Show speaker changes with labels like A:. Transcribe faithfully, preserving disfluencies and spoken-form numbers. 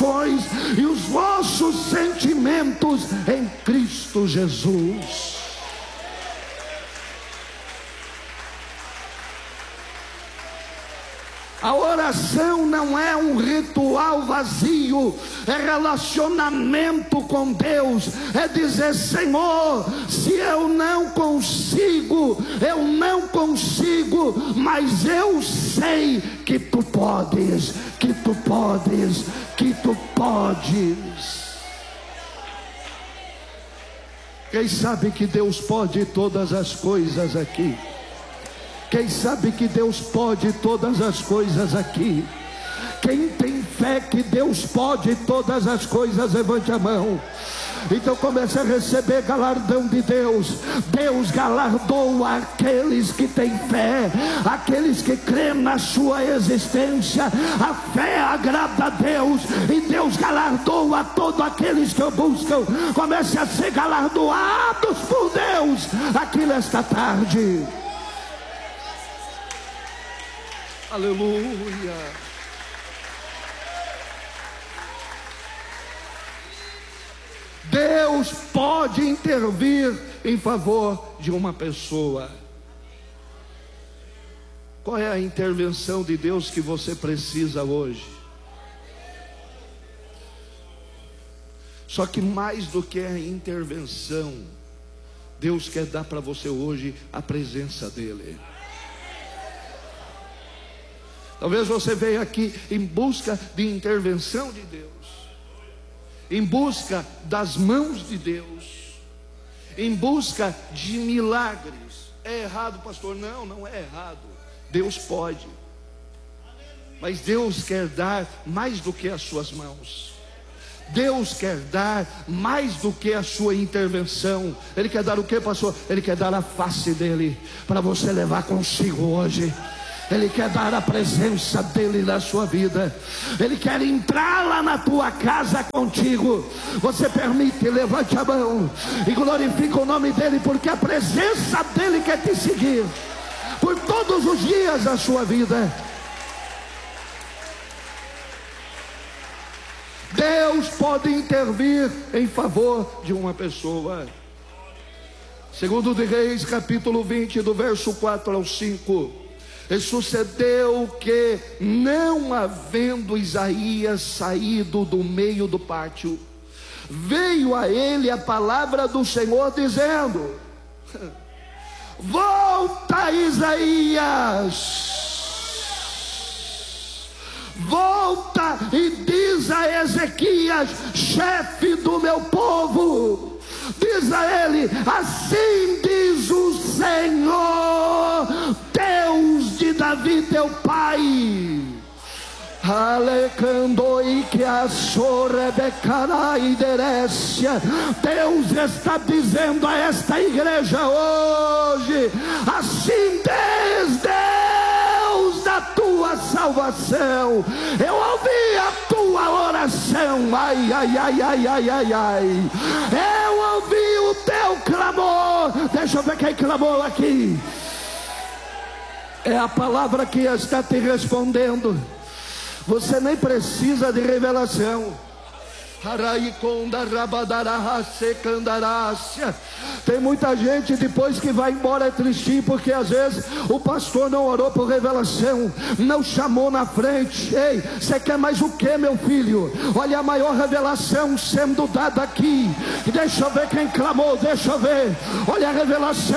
A: corações e os vossos sentimentos em Cristo Jesus. A oração não é um ritual vazio, é relacionamento com Deus, é dizer: Senhor, se eu não consigo, eu não consigo, mas eu sei que Tu podes, que Tu podes, que Tu podes. Quem sabe que Deus pode todas as coisas aqui? Quem sabe que Deus pode todas as coisas aqui? Quem tem fé que Deus pode todas as coisas, levante a mão. Então comece a receber galardão de Deus. Deus galardoa aqueles que têm fé, aqueles que creem na sua existência. A fé agrada a Deus, e Deus galardoa todos aqueles que o buscam. Comece a ser galardoados por Deus aqui nesta tarde. Aleluia. Deus pode intervir em favor de uma pessoa. Qual é a intervenção de Deus que você precisa hoje? Só que mais do que a intervenção, Deus quer dar para você hoje a presença dEle. Talvez você veja aqui em busca de intervenção de Deus, em busca das mãos de Deus, em busca de milagres. É errado, pastor? Não, não é errado. Deus pode, mas Deus quer dar mais do que as suas mãos. Deus quer dar mais do que a sua intervenção. Ele quer dar o que, pastor? Ele quer dar a face dele para você levar consigo hoje. Ele quer dar a presença dele na sua vida. Ele quer entrar lá na tua casa contigo. Você permite, levante a mão e glorifica o nome dele, porque a presença dele quer te seguir por todos os dias da sua vida. Deus pode intervir em favor de uma pessoa. Segundo de Reis, capítulo vinte, do verso quatro ao cinco. E sucedeu que, não havendo Isaías saído do meio do pátio, veio a ele a palavra do Senhor dizendo: volta, Isaías, volta e diz a Ezequias, chefe do meu povo, diz a ele: assim diz o Senhor, Deus de Davi teu pai. Deus está dizendo a esta igreja hoje: assim diz Deus da tua salvação. Eu ouvi a tua oração, ai, ai, ai, ai, ai, ai, ai. Eu ouvi o teu clamor. Deixa eu ver quem clamou aqui. É a palavra que está te respondendo. Você nem precisa de revelação. Tem muita gente depois que vai embora é tristinho, porque às vezes o pastor não orou por revelação, não chamou na frente. Ei, você quer mais o que, meu filho? Olha a maior revelação sendo dada aqui. Deixa eu ver quem clamou, deixa eu ver. Olha a revelação.